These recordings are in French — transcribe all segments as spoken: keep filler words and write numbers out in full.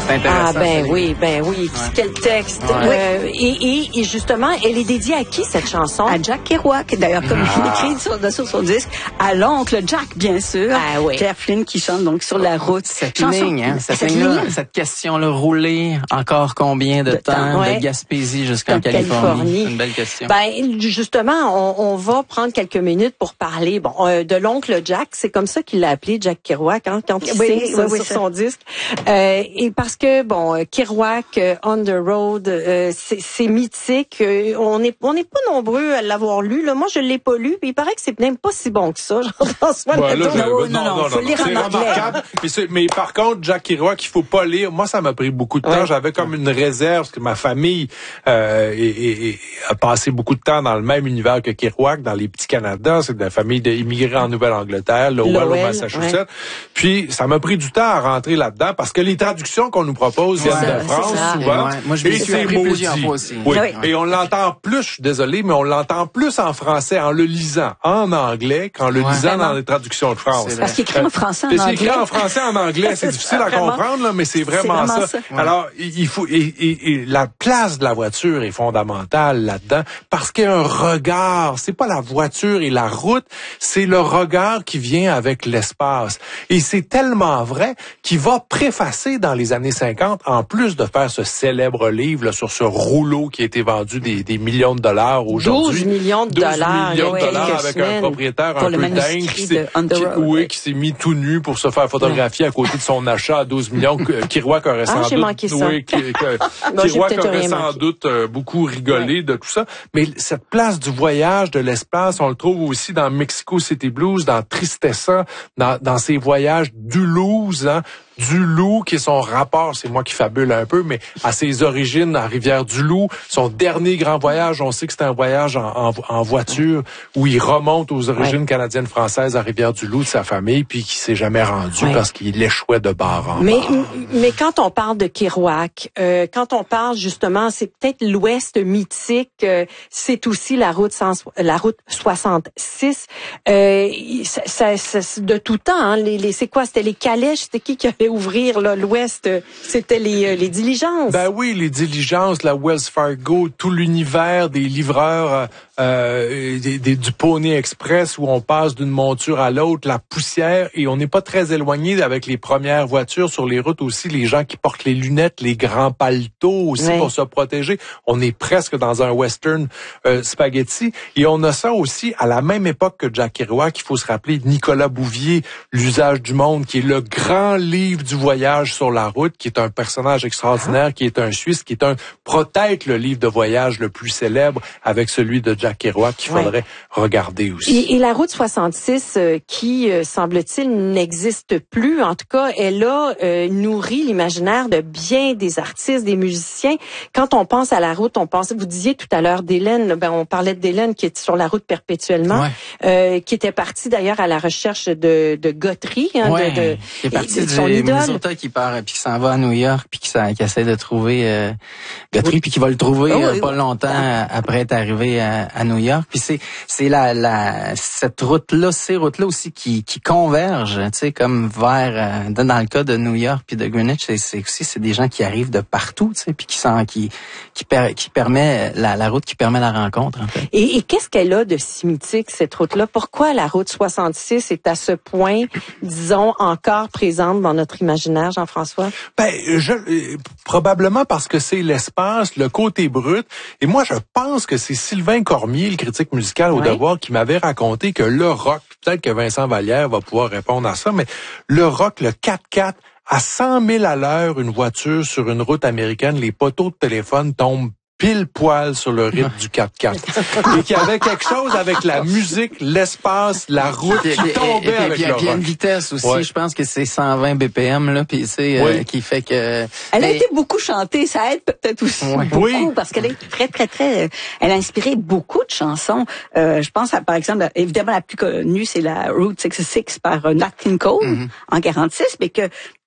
C'est intéressant. Ah ben oui, ben oui. Ouais. Quel texte. Ouais. Euh, et, et, et justement, elle est dédiée à qui cette chanson? À Jack Kerouac, d'ailleurs, comme il ah. écrit sur, sur son disque, à l'oncle Jack, bien sûr. Ah oui. Claire Flynn qui chante donc sur la route. Cette chanson, ligne, hein, cette, cette, ligne. cette question-là, rouler encore combien de, de temps, temps ouais. de Gaspésie jusqu'en Californie? Californie. C'est une belle question. Ben justement, on, on va prendre quelques minutes pour parler bon euh, de l'oncle Jack. C'est comme ça qu'il l'a appelé, Jack Kerouac, hein, quand il oui, signe oui, oui, sur ça. son disque. Euh, et parce que bon, Kerouac, euh, On the Road, euh, c'est mythique. Euh, on n'est on n'est pas nombreux à l'avoir lu. Là. Moi, je l'ai pas lu. Puis il paraît que c'est même pas si bon que ça. Jean-François ouais, là, non, non, non, non, non, faut non, lire en anglais. mais, mais par contre, Jack Kerouac, il faut pas lire. Moi, ça m'a pris beaucoup de temps. Ouais. J'avais comme une réserve parce que ma famille euh, et, et, et a passé beaucoup de temps dans le même univers que Kerouac, dans les petits Canada. C'est de la famille d'immigrés en Nouvelle-Angleterre, Lowell, au Massachusetts. Ouais. Puis ça m'a pris du temps à rentrer là-dedans parce que les traductions qu'on nous propose viennent ouais, de France souvent. Ouais. Moi, je me suis appris plusieurs fois aussi. Oui. Oui. Et on l'entend plus, je suis désolé, mais on l'entend plus en français en le lisant en anglais qu'en le ouais. lisant dans les traductions de France. Parce qu'il écrit en français en anglais. Parce qu'il écrit en français en anglais, c'est difficile à comprendre, là, mais c'est vraiment, vraiment ça. ça. Ouais. Alors, il faut et, et, et la place de la voiture est fondamentale là-dedans parce qu'il y a un regard. C'est pas la voiture et la route, c'est le regard qui vient avec l'espace. Et c'est tellement vrai qu'il va préfacer dans les années cinquante, en plus de faire ce célèbre livre là, sur ce rouleau qui a été vendu des, des millions de dollars aujourd'hui. douze millions de dollars. douze millions de dollars avec un propriétaire un peu dingue qui s'est oui, qui s'est mis tout nu pour se faire photographier à côté de son achat à douze millions. Kerouac aurait sans ah, doute, manqué ça. Oui, Kerouac aurait sans doute euh, beaucoup rigolé ouais. de tout ça. Mais cette place du voyage, de l'espace, on le trouve aussi dans Mexico City Blues, dans Tristessa, dans, dans ces voyages d'Uluz, hein, du Loup, qui est son rapport, c'est moi qui fabule un peu, mais à ses origines à Rivière-du-Loup, son dernier grand voyage, on sait que c'est un voyage en, en, en voiture où il remonte aux origines ouais. canadiennes-françaises à Rivière-du-Loup de sa famille, puis qui s'est jamais rendu ouais. parce qu'il échouait de bar en mais, bar. Mais quand on parle de Kerouac, euh, quand on parle justement, c'est peut-être l'Ouest mythique, euh, c'est aussi la route cent, la route soixante-six, euh, ça, ça, ça, de tout temps, hein, les, les, c'est quoi, c'était les calèches, c'était qui qui avait ouvrir là, l'Ouest, c'était les, les diligences. Ben oui, les diligences, la Wells Fargo, tout l'univers des livreurs euh, des, des, du Pony Express où on passe d'une monture à l'autre, la poussière, et on n'est pas très éloigné avec les premières voitures sur les routes aussi, les gens qui portent les lunettes, les grands paletots aussi oui. pour se protéger. On est presque dans un western euh, spaghetti. Et on a ça aussi à la même époque que Jack Kerouac, il faut se rappeler Nicolas Bouvier, L'usage du monde, qui est le grand livre du voyage sur la route, qui est un personnage extraordinaire, ah. qui est un Suisse, qui est un peut-être le livre de voyage le plus célèbre avec celui de Jack Kerouac qu'il ouais. faudrait regarder aussi. Et, et la route soixante-six, euh, qui, euh, semble-t-il, n'existe plus, en tout cas, elle a euh, nourri l'imaginaire de bien des artistes, des musiciens. Quand on pense à la route, on pense, vous disiez tout à l'heure d'Hélène, ben, on parlait d'Hélène qui est sur la route perpétuellement, ouais. euh, qui était partie d'ailleurs à la recherche de, de Guthrie, hein, ouais. de, de, qui est partie de son de idole. Minnesota qui part puis qui s'en va à New York puis qui, qui essaie de trouver euh, Guthrie oui. puis qui va le trouver oh, euh, pas longtemps ah. après être arrivé à, à New York. Puis c'est c'est la la cette route là, ces routes là aussi qui qui convergent, tu sais, comme vers euh, dans le cas de New York puis de Greenwich, c'est c'est aussi c'est des gens qui arrivent de partout, tu sais, puis qui sont qui qui per, qui permet la la route qui permet la rencontre en fait. Et, et qu'est-ce qu'elle a de si mythique cette route là? Pourquoi la route soixante-six est à ce point, disons, encore présente dans notre imaginaire, Jean-François? Ben, je, probablement parce que c'est l'espace, le côté brut. Et moi, je pense que c'est Sylvain Cormier, le critique musical au oui. Devoir, qui m'avait raconté que le rock, peut-être que Vincent Vallière va pouvoir répondre à ça, mais le rock, le quatre-quatre, à cent mille à l'heure, une voiture sur une route américaine, les poteaux de téléphone tombent pile poil sur le rythme du quatre-quatre. Et qu'il y avait quelque chose avec la musique, l'espace, la route qui tombait et, et, avec et, le rock. Il y a une vitesse aussi, ouais. je pense que c'est cent vingt B P M, là, puis c'est oui. euh, qui fait que... Elle mais... a été beaucoup chantée, ça aide peut-être aussi ouais. beaucoup, oui. parce qu'elle est très, très, très... Elle a inspiré beaucoup de chansons. Euh, je pense, à, par exemple, évidemment, la plus connue, c'est la Route soixante-six par Nat King Cole, mm-hmm. en quarante-six, mais que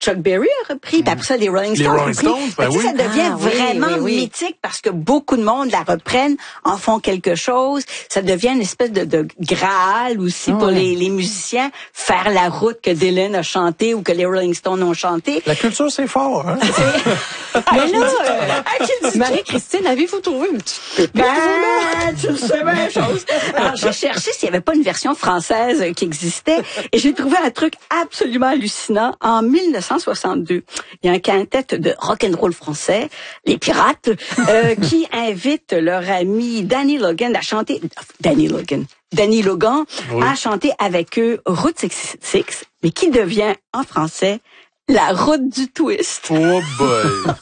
Chuck Berry a repris, puis après ça, les Rolling Stones. Les Rolling Stones, ben oui. Ça devient ah, vraiment oui, oui, oui. mythique parce que beaucoup de monde la reprennent, en font quelque chose. Ça devient une espèce de, de graal aussi ah, pour oui. les, les musiciens, faire la route que Dylan a chanté ou que les Rolling Stones ont chanté. La culture, c'est fort, hein? Mais là, euh, Marie-Christine, avez-vous trouvé une petite pépite? Ben, tu le sais bien, chose. Alors, j'ai cherché s'il n'y avait pas une version française qui existait et j'ai trouvé un truc absolument hallucinant. En mille neuf cent soixante-deux, il y a un quintet de rock'n'roll français, les Pirates, euh, qui invite leur ami Danny Logan à chanter, Danny Logan, Danny Logan, oui. à chanter avec eux Route soixante-six, mais qui devient en français La route du twist. Oh boy!